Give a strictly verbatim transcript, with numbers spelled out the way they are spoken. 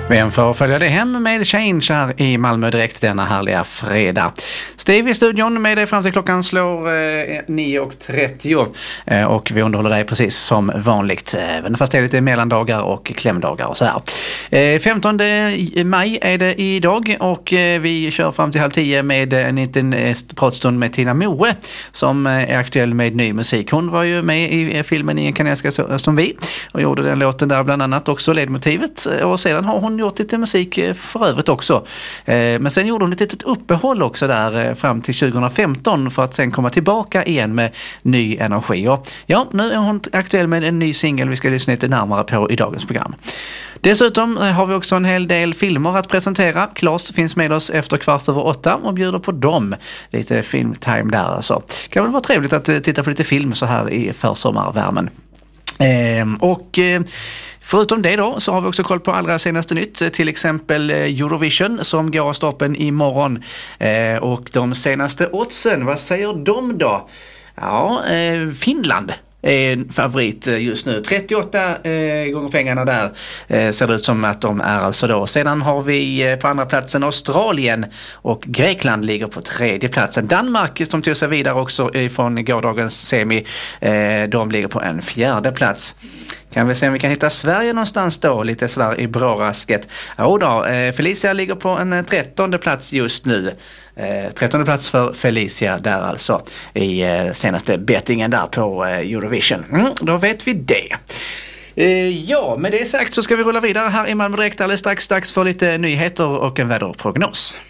Vem får följa det hem med Change här i Malmö direkt denna härliga fredag. Steve i studion med dig fram till klockan slår eh, nio och trettio eh, och vi underhåller dig precis som vanligt. Även fast det är lite mellandagar och klämdagar och så här. Eh, femtonde maj är det idag och eh, vi kör fram till halv tio med en liten eh, pratstund med Tina Moe som eh, är aktuell med ny musik. Hon var ju med i eh, filmen Ingen kan älska som vi och gjorde den låten där bland annat också ledmotivet och sedan har hon gjort lite musik för övrigt också. Men sen gjorde hon ett litet uppehåll också där fram till tjugohundrafemton för att sen komma tillbaka igen med ny energi. Och ja, nu är hon aktuell med en ny singel vi ska lyssna lite närmare på i dagens program. Dessutom har vi också en hel del filmer att presentera. Claes finns med oss efter kvart över åtta och bjuder på dem. Lite filmtime där alltså. Kan väl vara trevligt att titta på lite film så här i försommarvärmen. Ehm, och eh, förutom det då så har vi också koll på allra senaste nytt, till exempel Eurovision som går av stapeln imorgon eh, och de senaste oddsen, vad säger de då? Ja, eh, Finland är en favorit just nu. trettioåtta eh, gånger pengarna där eh, ser det ut som att de är alltså då. Sedan har vi eh, på andra platsen Australien och Grekland ligger på tredje platsen. Danmark som tog sig vidare också från gårdagens semi, eh, de ligger på en fjärde plats. Kan vi se om vi kan hitta Sverige någonstans då, lite sådär i brårasket. Ja då, eh, Felicia ligger på en trettonde plats just nu. Eh, trettonde plats för Felicia där alltså i eh, senaste bettingen där på eh, Eurovision. Mm, då vet vi det. Eh, ja, med det sagt så ska vi rulla vidare här i Malmö direkt alldeles strax. Dags för lite nyheter och en väderprognos.